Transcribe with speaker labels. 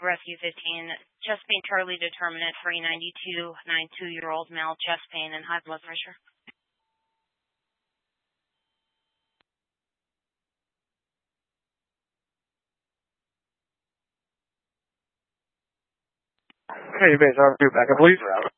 Speaker 1: Rescue 15, chest pain Charlie determinant for a 92-year-old male, chest pain and high blood pressure.
Speaker 2: Okay, base, I'll do backup, please.